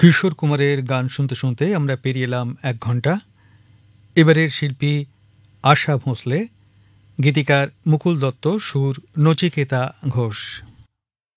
কিশোর কুমারের গান শুনতে শুনতে আমরা পেরিয়ে এলাম ১ ঘণ্টা। এবারের শিল্পী আশা ভোঁসলে, গীতিকার মুকুল দত্ত, সুর নচিকেতা ঘোষ।